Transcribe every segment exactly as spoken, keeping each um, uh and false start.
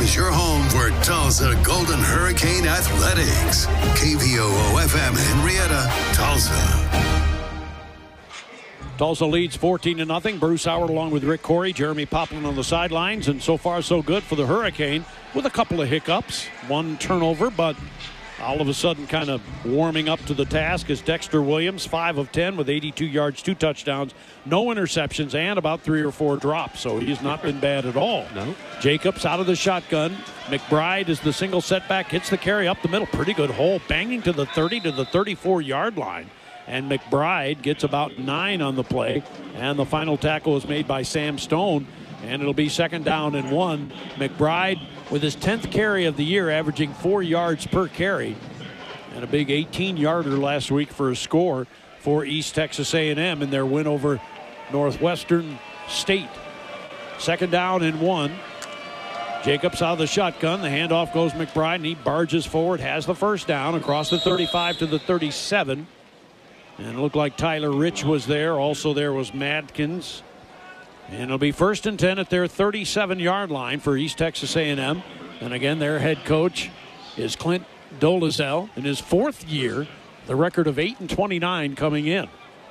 is your home for Tulsa Golden Hurricane Athletics. K V O O F M Henrietta, Tulsa. Tulsa leads fourteen to nothing. Bruce Howard along with Rick Corey, Jeremy Poplin on the sidelines, and so far so good for the Hurricane with a couple of hiccups, one turnover, but all of a sudden kind of warming up to the task is Dexter Williams, five of ten with eighty-two yards, two touchdowns, no interceptions, and about three or four drops. So he's not been bad at all. No. Jacobs out of the shotgun. McBride is the single setback, hits the carry up the middle. Pretty good hole, banging to the thirty to the thirty-four yard line. And McBride gets about nine on the play. And the final tackle is made by Sam Stone. And it'll be second down and one. McBride with his tenth carry of the year, averaging four yards per carry. And a big eighteen yarder last week for a score for East Texas A and M in their win over Northwestern State. Second down and one. Jacobs out of the shotgun. The handoff goes McBride, and he barges forward, has the first down across the thirty-five to the thirty-seven. And it looked like Tyler Rich was there. Also there was Madkins. And it'll be first and ten at their thirty-seven yard line for East Texas A and M. And again, their head coach is Clint Dolezal in his fourth year, the record of eight and twenty-nine coming in.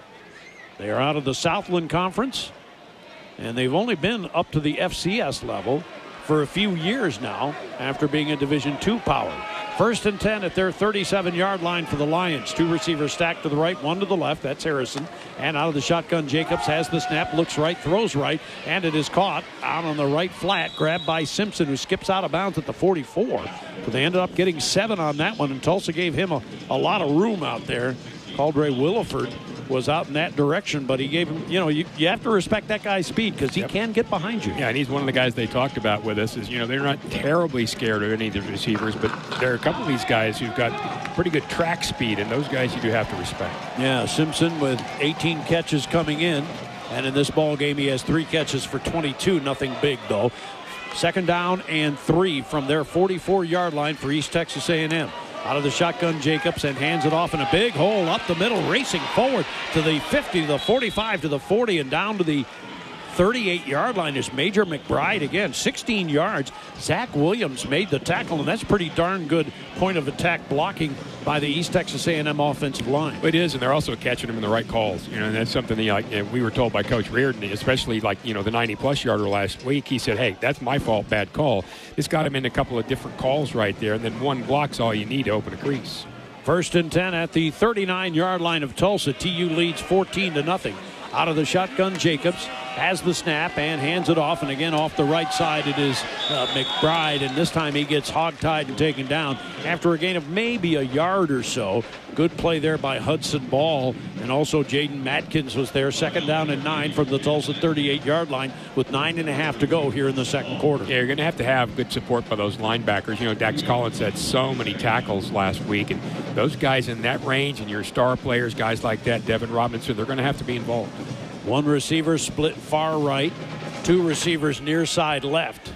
They are out of the Southland Conference, and they've only been up to the F C S level for a few years now after being a Division two power. First and ten at their thirty-seven yard line for the Lions. Two receivers stacked to the right, one to the left. That's Harrison. And out of the shotgun, Jacobs has the snap, looks right, throws right, and it is caught out on the right flat, grabbed by Simpson, who skips out of bounds at the forty-four. But they ended up getting seven on that one, and Tulsa gave him a, a lot of room out there. Caldray Williford was out in that direction, but he gave him, you know, you, you have to respect that guy's speed because he yep. can get behind you. Yeah, and he's one of the guys they talked about with us is, you know, they're not terribly scared of any of the receivers, but there are a couple of these guys who've got pretty good track speed, and those guys you do have to respect. Yeah, Simpson with eighteen catches coming in, and in this ball game he has three catches for twenty-two, nothing big though. Second down and three from their forty-four yard line for East Texas A and M. Out of the shotgun, Jacobs, and hands it off in a big hole up the middle, racing forward to the fifty, to the forty-five, to the forty, and down to the thirty-eight yard line is Major McBride again, sixteen yards. Zach Williams made the tackle, and that's pretty darn good point of attack blocking by the East Texas A and M offensive line. It is, and they're also catching him in the right calls. You know, and that's something that, like, you know, we were told by Coach Reardon, especially like, you know, the ninety plus yarder last week. He said, hey, that's my fault, bad call. This got him in a couple of different calls right there, and then one block's all you need to open a crease. First and ten at the thirty-nine yard line of Tulsa. T U leads fourteen to nothing. Out of the shotgun, Jacobs has the snap and hands it off, and again off the right side it is uh, McBride, and this time he gets hogtied and taken down after a gain of maybe a yard or so. Good play there by Hudson Ball, and also Jaden Matkins was there. Second down and nine from the Tulsa thirty-eight yard line with nine and a half to go here in the second quarter. Yeah, you're going to have to have good support by those linebackers. You know, Dax Collins had so many tackles last week, and those guys in that range and your star players, guys like that, Devin Robinson, they're going to have to be involved. One receiver split far right, two receivers near side left.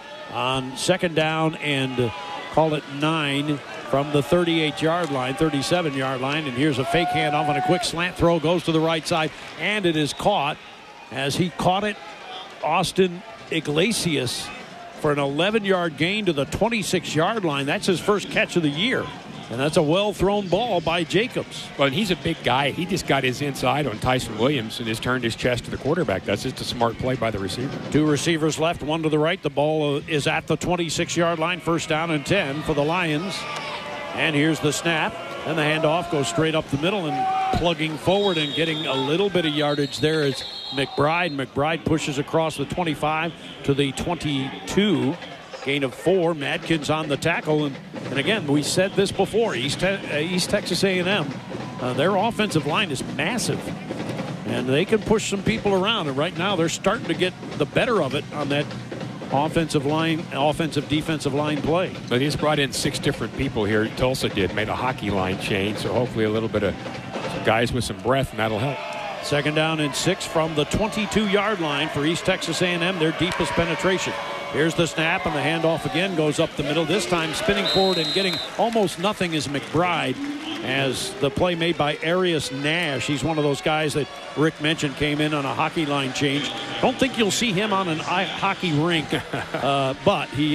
On second down and uh, call it nine from the thirty-eight yard line, thirty-seven yard line. And here's a fake handoff on a quick slant throw, goes to the right side, and it is caught. As he caught it, Austin Iglesias for an eleven yard gain to the twenty-six yard line. That's his first catch of the year. And that's a well-thrown ball by Jacobs. Well, and he's a big guy. He just got his inside on Tyson Williams and has turned his chest to the quarterback. That's just a smart play by the receiver. Two receivers left, one to the right. The ball is at the twenty-six yard line. First down and ten for the Lions. And here's the snap. And the handoff goes straight up the middle, and plugging forward and getting a little bit of yardage there is McBride. McBride pushes across the twenty-five to the twenty-two. Gain of four. Madkins on the tackle. And, and again, we said this before. East, Te- uh, East Texas A and M, uh, their offensive line is massive. And they can push some people around. And right now they're starting to get the better of it on that offensive line, offensive defensive line play. But he's brought in six different people here. Tulsa did, made a hockey line change. So hopefully a little bit of guys with some breath, and that'll help. Second down and six from the twenty-two yard line for East Texas A and M, their deepest penetration. Here's the snap, and the handoff again goes up the middle. This time spinning forward and getting almost nothing is McBride, as the play made by Arias Nash. He's one of those guys that Rick mentioned came in on a hockey line change. Don't think you'll see him on an hockey rink, uh, but he